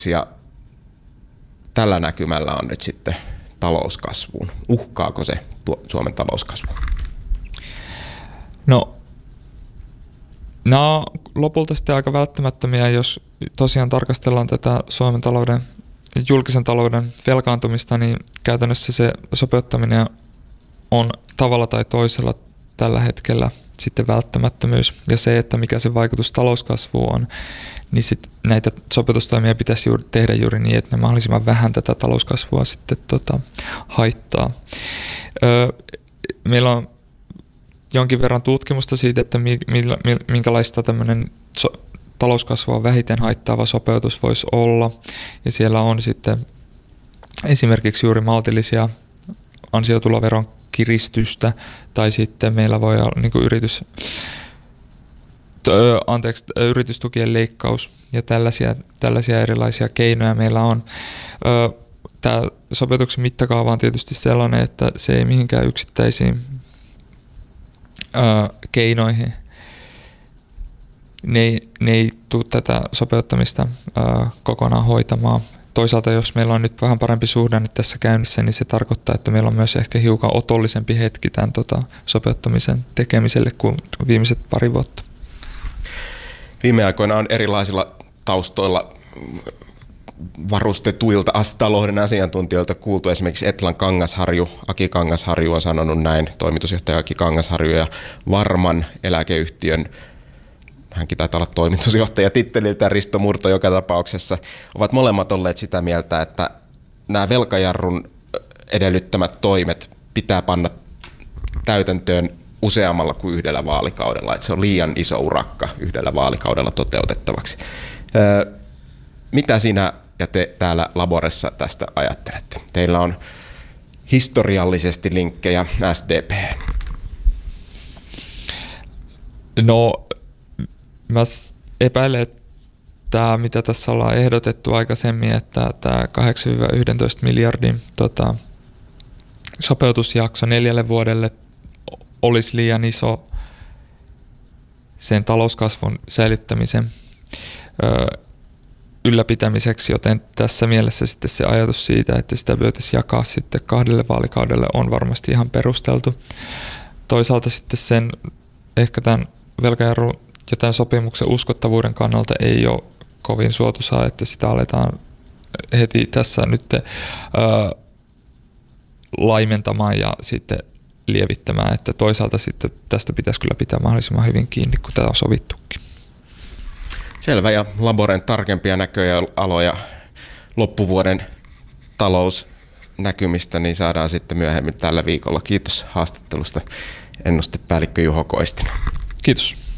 tällä näkymällä on nyt sitten talouskasvuun? Uhkaako se Suomen talouskasvua? No, nämä on lopulta sitten aika välttämättömiä, jos tosiaan tarkastellaan tätä Suomen julkisen talouden velkaantumista, niin käytännössä se sopeuttaminen on tavalla tai toisella tällä hetkellä sitten välttämättömyys. Ja se, että mikä se vaikutus talouskasvuun on, niin sit näitä sopeutustoimia pitäisi tehdä juuri niin, että ne mahdollisimman vähän tätä talouskasvua sitten haittaa. Meillä on jonkin verran tutkimusta siitä, että minkälaista tämmöinen talouskasvua vähiten haittaava sopeutus voisi olla. Ja siellä on sitten esimerkiksi juuri maltillisia ansiotuloveron kiristystä, tai sitten meillä voi olla niin kuin yritystukien leikkaus ja tällaisia erilaisia keinoja meillä on. Tämä sopeutuksen mittakaava on tietysti sellainen, että se ei mihinkään yksittäisiin keinoihin. Ne ei tule tätä sopeuttamista kokonaan hoitamaan. Toisaalta jos meillä on nyt vähän parempi suhdanne tässä käynnissä, niin se tarkoittaa, että meillä on myös ehkä hiukan otollisempi hetki tämän sopeuttamisen tekemiselle kuin viimeiset pari vuotta. Viime aikoina on erilaisilla taustoilla varustetuilta talouden asiantuntijoilta kuultu. Esimerkiksi Etlan Kangasharju, Aki Kangasharju on sanonut näin, toimitusjohtaja Aki Kangasharju, ja Varman eläkeyhtiön, hänkin taitaa olla toimitusjohtaja titteliltä, Risto Murto joka tapauksessa, ovat molemmat olleet sitä mieltä, että nämä velkajarrun edellyttämät toimet pitää panna täytäntöön useammalla kuin yhdellä vaalikaudella, että se on liian iso urakka yhdellä vaalikaudella toteutettavaksi. Mitä sinä ja te täällä Laboressa tästä ajattelette? Teillä on historiallisesti linkkejä SDP:hen. No, mä epäilen, että mitä tässä ollaan ehdotettu aikaisemmin, että tämä 8-11 miljardin sopeutusjakso 4 vuodelle olisi liian iso sen talouskasvun säilyttämisen ylläpitämiseksi, joten tässä mielessä sitten se ajatus siitä, että sitä voitaisiin jakaa sitten 2 vaalikaudelle on varmasti ihan perusteltu. Toisaalta sitten sen ehkä tämän velkajarrun ja tämän sopimuksen uskottavuuden kannalta ei ole kovin suotuisaa, että sitä aletaan heti tässä nyt laimentamaan ja sitten lievittämään, että toisaalta sitten tästä pitäisi kyllä pitää mahdollisimman hyvin kiinni, kun tämä on sovittukin. Selvä, ja Laboren tarkempia näköaloja loppuvuoden talousnäkymistä niin saadaan sitten myöhemmin tällä viikolla. Kiitos haastattelusta ennustepäällikkö Juho Koistinen. Kiitos.